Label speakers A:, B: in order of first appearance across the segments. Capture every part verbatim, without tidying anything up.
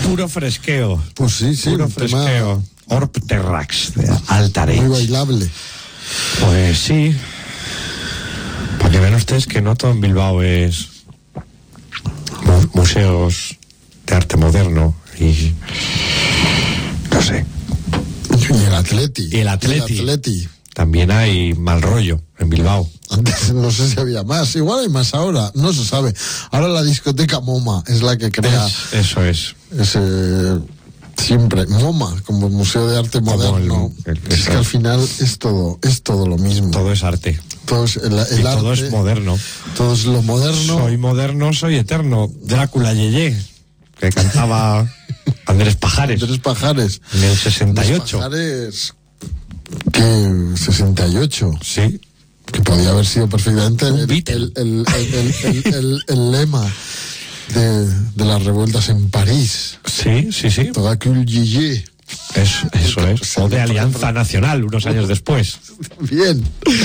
A: Puro fresqueo.
B: Pues sí, sí.
A: Puro fresqueo. Orb Terrax, de Altareix.
B: Muy bailable.
A: Pues sí. Para que vean ustedes que no todo en Bilbao es mu- museos de arte moderno y no sé.
B: Y el Atleti.
A: Y el Atleti.
B: Y el Atleti.
A: También hay mal rollo en Bilbao.
B: Antes no sé si había más. Igual hay más ahora. No se sabe. Ahora la discoteca MoMA es la que crea.
A: Es, eso es.
B: Ese, siempre. MoMA, como Museo de Arte Moderno.
A: El, el,
B: es que al final es todo, es todo lo mismo.
A: Todo es arte.
B: Todo es el, el
A: y
B: arte,
A: todo es moderno.
B: Todo es lo moderno.
A: Soy moderno, soy eterno. Drácula Yeye, que cantaba Andrés Pajares.
B: Andrés Pajares.
A: En el sesenta y ocho.
B: Andrés Pajares. ¿Qué? ¿sesenta y ocho?
A: Sí.
B: Que podía haber sido perfectamente el, el,
A: el,
B: el, el, el, el, el lema de, de las revueltas en París.
A: Sí, sí, sí.
B: Drácula Yeye.
A: Es, eso es. O de Alianza Nacional, unos años después.
B: Bien.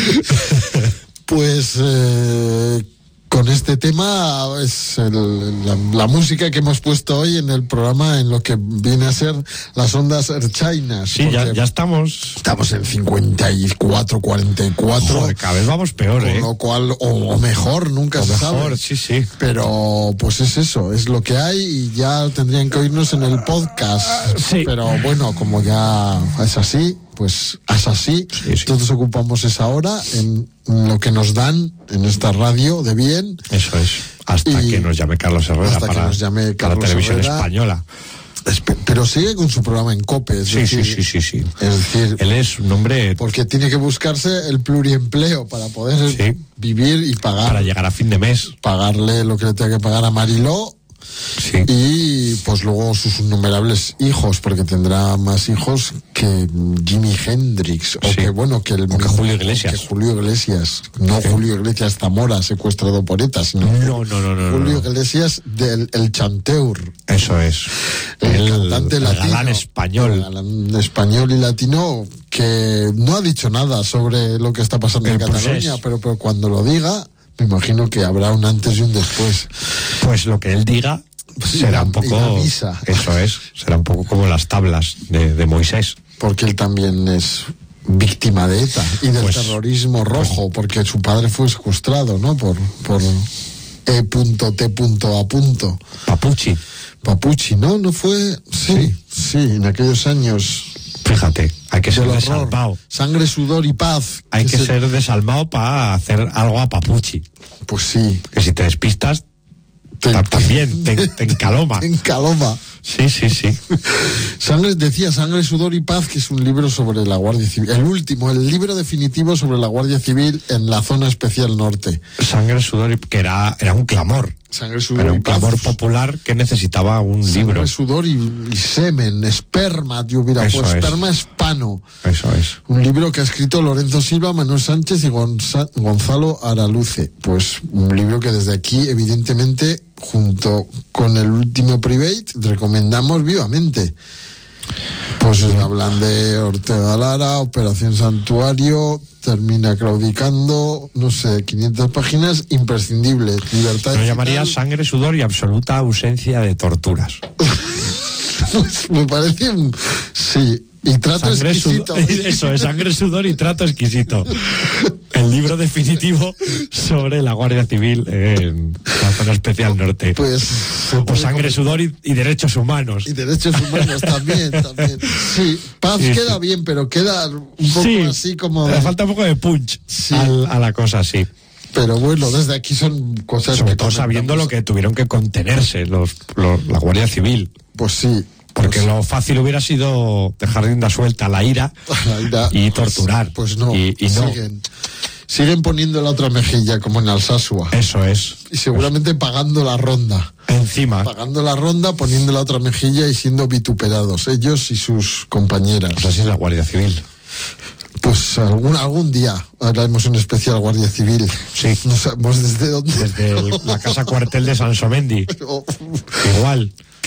B: Pues eh, con este tema es el, la, la música que hemos puesto hoy en el programa, en lo que viene a ser las ondas erchainas.
A: Sí, ya, ya estamos.
B: Estamos en cincuenta y cuatro, cuarenta y cuatro.
A: Joder, cada vez vamos peor,
B: con
A: ¿eh?
B: lo cual, o, o mejor, nunca
A: o
B: se
A: mejor,
B: sabe.
A: sí, sí.
B: Pero pues es eso, es lo que hay y ya tendrían que oírnos en el podcast.
A: Sí.
B: Pero bueno, como ya es así, pues es así.
A: Sí, sí.
B: Todos ocupamos esa hora en lo que nos dan en esta radio de bien.
A: Eso es. Hasta
B: Y
A: que nos llame Carlos Herrera
B: hasta
A: para,
B: que nos llame
A: para
B: Carlos
A: Televisión
B: Herrera.
A: Española.
B: Pero sigue con su programa en COPE. Es
A: Sí,
B: decir,
A: sí, sí, sí, sí.
B: Es decir,
A: Él es un hombre
B: porque tiene que buscarse el pluriempleo para poder
A: Sí.
B: vivir y pagar.
A: para llegar a fin de mes.
B: Pagarle lo que le tenga que pagar a Mariló.
A: Sí.
B: Y pues luego sus innumerables hijos, porque tendrá más hijos que Jimi Hendrix, o
A: Sí.
B: que bueno, que el
A: O que Julio Iglesias.
B: que Julio Iglesias, no
A: Sí.
B: Julio Iglesias Zamora, secuestrado por ETA, sino
A: No, no, no, no.
B: Julio
A: no.
B: Iglesias del el Chanteur,
A: Eso es.
B: el, cantante
A: el
B: latino,
A: galán español.
B: el galán español y latino, que no ha dicho nada sobre lo que está pasando
A: El
B: en Cataluña,
A: procés.
B: pero, pero cuando lo diga, me imagino que habrá un antes y un después.
A: Pues lo que él diga
B: Y
A: será
B: la-
A: un
B: y la
A: poco.
B: misa.
A: Eso es. Será un poco como las tablas de, de Moisés.
B: Porque él también es víctima de ETA y del
A: Pues,
B: terrorismo rojo, porque su padre fue secuestrado, ¿no? Por, por E T A.
A: Papuchi.
B: Papuchi, ¿no? ¿No fue? Sí, sí, en aquellos años
A: Fíjate, hay que ser
B: del horror.
A: desalmado.
B: Sangre, sudor y paz.
A: Hay que
B: Ese-
A: ser desalmado para hacer algo a Papuchi.
B: Pues sí.
A: Que si te despistas,
B: Te-
A: ta- también te, te encaloma.
B: En Caloma.
A: Sí, sí, sí.
B: Sangre, decía Sangre, Sudor y Paz, que es un libro sobre la Guardia Civil. El último, el libro definitivo sobre la Guardia Civil en la zona especial norte.
A: Sangre, sudor y... que era, era un clamor.
B: Sangre, Sudor
A: Era
B: y
A: un
B: Paz.
A: clamor popular que necesitaba un
B: Sangre,
A: libro.
B: sudor y, y semen, esperma, yo hubiera
A: Eso
B: puesto,
A: es.
B: esperma hispano.
A: Eso es.
B: Un libro que ha escrito Lorenzo Silva, Manuel Sánchez y Gonza- Gonzalo Araluce. Pues un libro que desde aquí, evidentemente, junto con el último Private, recomendamos vivamente. Pues hablan de Ortega Lara, Operación Santuario, termina claudicando, no sé, quinientas páginas, imprescindible. Libertad
A: Lo
B: digital.
A: llamaría sangre, sudor y absoluta ausencia de torturas.
B: Pues me parece un... Sí. Y trato
A: Sangre,
B: exquisito.
A: sudor, eso es, sangre, sudor y trato exquisito. El libro definitivo sobre la Guardia Civil en la zona especial norte.
B: Pues... se
A: O
B: puede
A: sangre,
B: comentar.
A: sudor y, y derechos humanos.
B: Y derechos humanos también, también. Sí, paz
A: Sí,
B: queda
A: sí.
B: bien, pero queda un poco
A: Sí,
B: así como...
A: le falta un poco de punch
B: Sí.
A: al- a la cosa, sí.
B: Pero bueno, desde aquí son cosas
A: Sobre
B: que
A: todo sabiendo
B: comentamos.
A: lo que tuvieron que contenerse los, los- la Guardia Civil.
B: Pues sí.
A: Porque
B: pues,
A: lo fácil hubiera sido dejar rienda suelta a la ira
B: la ira,
A: y
B: pues-
A: torturar.
B: Pues, no,
A: Y, y no.
B: siguen. Siguen poniendo la otra mejilla, como en Alsasua.
A: Eso es.
B: Y seguramente pagando la ronda.
A: Encima.
B: Pagando la ronda, poniendo la otra mejilla y siendo vituperados, ellos y sus compañeras.
A: Pues así es la Guardia Civil.
B: Pues algún, algún día haremos un especial Guardia Civil.
A: Sí.
B: No sabemos desde dónde.
A: Desde el- la casa cuartel de Sansomendi.
B: Pero
A: Igual.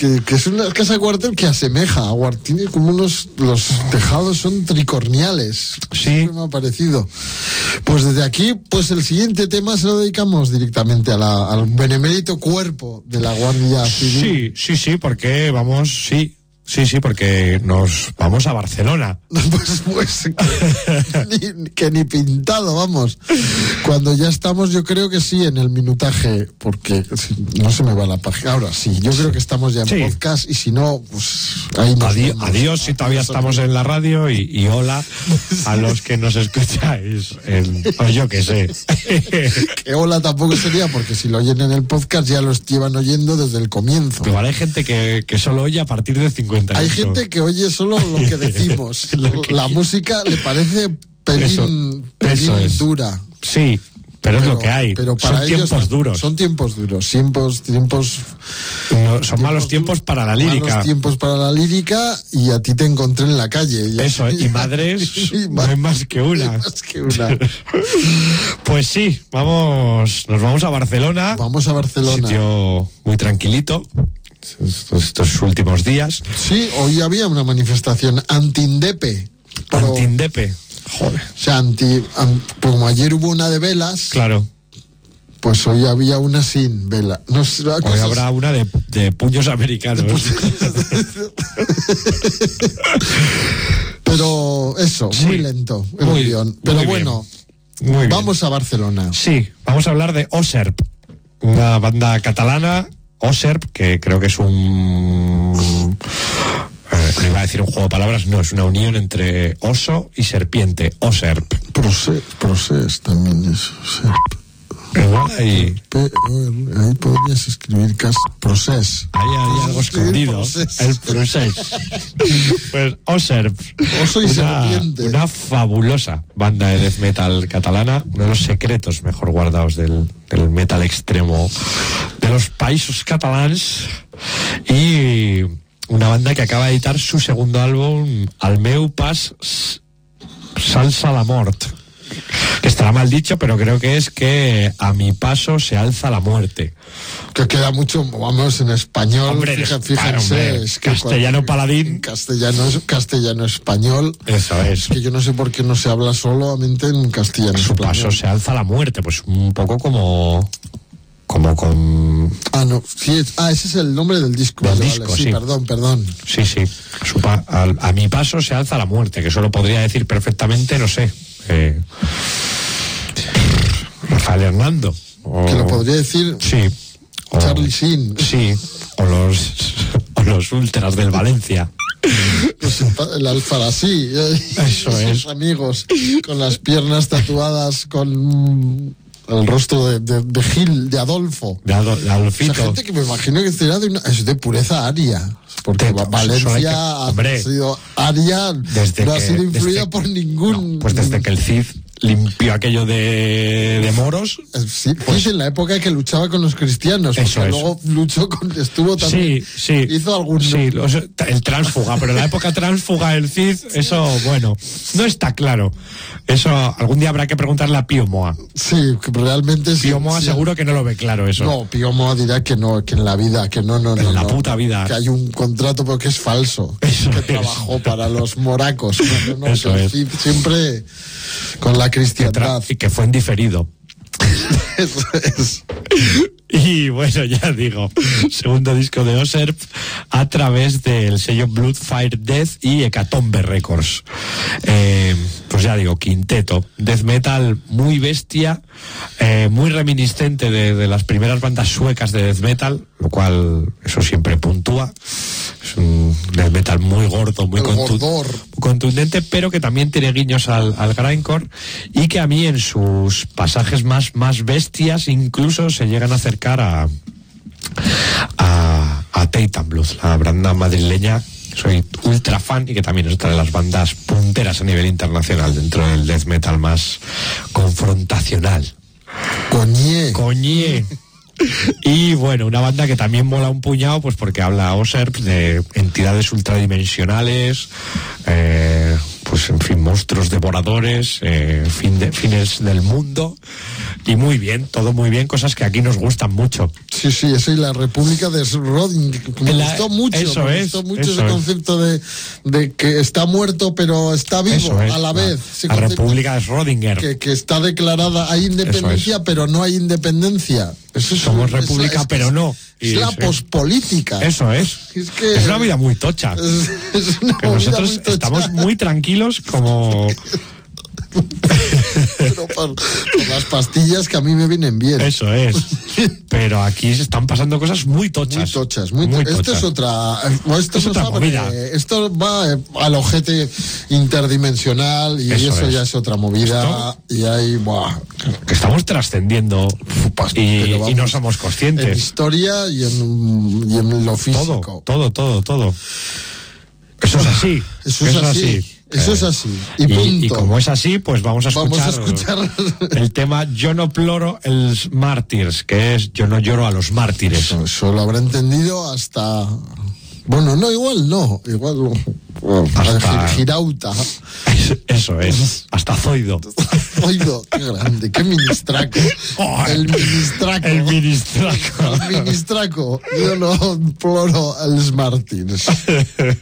B: que, que es una casa de cuartel que asemeja a Guart- tiene como unos, los tejados son tricorniales.
A: Sí.
B: Siempre me ha parecido. Pues desde aquí, pues el siguiente tema se lo dedicamos directamente a la, al benemérito cuerpo de la Guardia Civil.
A: Sí, sí, sí, porque vamos, sí. Sí, sí, porque nos vamos a Barcelona.
B: Pues, pues que, ni, que ni pintado, vamos. Cuando ya estamos, yo creo que sí, en el minutaje, porque no se me va la página. Ahora sí, yo creo que estamos ya en
A: sí.
B: podcast, y si no, pues ahí nos
A: Adiós,
B: vemos.
A: adiós si todavía estamos en la radio, y, y hola a los que nos escucháis. En, pues yo qué sé.
B: Que hola tampoco sería, porque si lo oyen en el podcast ya los llevan oyendo desde el comienzo.
A: Igual hay gente que, que solo oye a partir de cincuenta.
B: Hay gente que oye solo lo que decimos.
A: Lo que...
B: La música le parece pelín,
A: eso,
B: pelín
A: eso es.
B: dura.
A: Sí, pero, pero es lo que hay.
B: Pero para
A: son
B: ellos
A: tiempos duros.
B: Son tiempos duros. Tiempos, tiempos.
A: No, son
B: tiempos
A: malos tiempos para la lírica.
B: Malos tiempos para la lírica, y a ti te encontré en la calle. Y
A: eso, y madres y no hay más que una.
B: Más que una.
A: Pues sí, vamos, nos vamos a Barcelona.
B: Vamos a Barcelona.
A: Un sitio muy tranquilito. Estos, estos últimos días.
B: Sí, hoy había una manifestación anti-indepe. Pero,
A: anti-indepe. Joder.
B: O sea, anti, an, como ayer hubo una de velas.
A: Claro.
B: Pues hoy había una sin vela. No sé,
A: hoy
B: cosas...
A: habrá una de, de puños americanos. De pu-
B: Pero eso, sí, muy lento el
A: muy,
B: guión. Pero
A: muy
B: bueno,
A: muy
B: vamos
A: bien.
B: a Barcelona.
A: Sí, vamos a hablar de Oserp, una banda catalana. Oserp, que creo que es un... Eh, no iba a decir un juego de palabras, no, es una unión entre oso y serpiente. Oserp.
B: Proces, proces también es Oserp.
A: Igual ahí...
B: Ahí podrías escribir cas, proces.
A: Ahí hay algo escondido.
B: Proces.
A: El proces. Pues Oserp.
B: Oso y
A: una,
B: serpiente.
A: Una fabulosa banda de death metal catalana, uno de los secretos mejor guardados del, del metal extremo de los países catalans, y una banda que acaba de editar su segundo álbum, Al meu pas s'alça la mort, que estará mal dicho, pero creo que es que a mi paso se alza la muerte.
B: Que queda mucho, vamos, en español.
A: Hombre,
B: fíjense,
A: hombre,
B: fíjense es que
A: castellano
B: cuando,
A: paladín.
B: Castellano, castellano español.
A: Eso es.
B: Es que yo no sé por qué no se habla solamente en castellano.
A: A su
B: español.
A: paso se alza la muerte, pues un poco como... como con...
B: Ah, no, sí, es, ah, ese es el nombre del disco.
A: Del
B: vale,
A: disco,
B: vale, sí,
A: sí.
B: Perdón, perdón.
A: Sí, sí. A, su pa- a, a mi paso se alza la muerte, que eso lo podría decir perfectamente, no sé, eh, Rafael Hernando. O,
B: Que lo podría decir
A: sí. O,
B: Charlie Sheen.
A: Sí, o los, o los ultras del Valencia.
B: Pues el Alfarasí.
A: Eso es.
B: Amigos, con las piernas tatuadas, con el rostro de, de, de Gil, de Adolfo.
A: De, Adol- de Adolfito.
B: O sea, gente que me imagino que será de una, es de pureza aria. Porque
A: De-
B: Valencia
A: que,
B: ha
A: hombre,
B: sido aria,
A: desde
B: no
A: que,
B: ha sido influida
A: desde,
B: por ningún...
A: No, pues desde que el Cid limpió aquello de, de moros.
B: Sí, pues en la época que luchaba con los cristianos, porque
A: Eso es.
B: luego luchó con, estuvo también,
A: Sí, sí.
B: hizo algún...
A: Sí, los- el tránsfuga, pero en la época tránsfuga del Cid, eso, bueno, no está claro. Eso algún día habrá que preguntarle a Pío Moa.
B: Sí, que realmente sí.
A: Pío Moa
B: sí.
A: seguro que no lo ve claro eso.
B: No, Pío Moa dirá que no, que en la vida, que no, no, no.
A: En la
B: no,
A: puta vida.
B: Que hay un contrato porque es falso.
A: Eso
B: que
A: es.
B: trabajó para los moracos. No, no, no,
A: Eso
B: que
A: es.
B: sí, siempre con la
A: que
B: cristiandad.
A: tra- y que fue en diferido.
B: Eso es.
A: Y bueno, ya digo, segundo disco de Oserp a través del sello Bloodfire Death y Hecatombe Records. Eh, pues ya digo, quinteto, death metal muy bestia, eh, muy reminiscente de, de las primeras bandas suecas de death metal, lo cual eso siempre puntúa. Es un death metal muy gordo, muy,
B: El
A: contu-
B: gordor.
A: muy contundente, pero que también tiene guiños al, al grindcore, y que a mí en sus pasajes más, más bestias incluso se llegan a acercar a a, a Titan Blues, la banda madrileña. Soy ultra fan y que también es otra de las bandas punteras a nivel internacional dentro del death metal más confrontacional.
B: Coñé.
A: Coñé. Y bueno, una banda que también mola un puñado, pues porque habla Oserp de entidades ultradimensionales, eh, pues en fin, monstruos devoradores, eh, fin de, fines del mundo, y muy bien, todo muy bien, cosas que aquí nos gustan mucho.
B: Sí, sí, eso y la República de Schrödinger, me
A: La,
B: gustó mucho,
A: eso
B: me
A: es,
B: gustó mucho
A: eso
B: ese
A: es.
B: concepto de, de que está muerto pero está vivo
A: Eso es,
B: a la vez. Ese
A: La
B: concepto
A: República de Schrödinger.
B: que, que está declarada, hay independencia
A: es.
B: pero no hay independencia. Eso es,
A: Somos
B: eso
A: república
B: es,
A: pero
B: es,
A: no.
B: Es
A: Y
B: la
A: es,
B: pospolítica.
A: Eso es.
B: Es, que,
A: es una vida muy tocha.
B: Es, es una
A: que
B: vida
A: nosotros
B: muy tocha.
A: estamos muy tranquilos como...
B: Pero por, por las pastillas que a mí me vienen bien.
A: Eso es. Pero aquí se están pasando cosas muy tochas.
B: Muy tochas, muy,
A: muy
B: to- Esto
A: tochas.
B: es otra. Esto
A: Es
B: nos
A: otra
B: abre-
A: movida.
B: Esto va al ojete interdimensional y
A: Eso
B: eso,
A: es.
B: ya es otra movida.
A: Esto-
B: Y ahí, buah.
A: Que estamos trascendiendo
B: Pas-
A: y,
B: pero vamos,
A: y no somos
B: En
A: conscientes.
B: historia y en, y en lo físico.
A: Todo, todo, todo, todo. Eso es así.
B: Eso es así. Eso es así. Y,
A: Y,
B: punto.
A: y como es así, pues vamos a
B: Vamos
A: escuchar,
B: a escuchar
A: el tema Yo no ploro els mártires, que es Yo no lloro a los mártires.
B: Eso, eso lo habrá entendido hasta. Bueno, no, igual no. Igual. Bueno,
A: Hasta-
B: Girauta.
A: Eso es. Hasta Zoido.
B: Oigo, qué grande, qué ministraco.
A: Oh,
B: el ministraco.
A: El ministraco.
B: El ministraco. Yo no ploro els Martins.